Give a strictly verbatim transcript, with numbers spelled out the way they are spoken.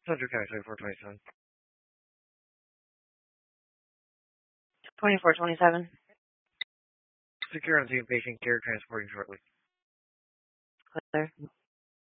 Thunder County, twenty-four twenty-seven. twenty-four twenty-seven. Secure on scene, patient care transporting shortly. Clear.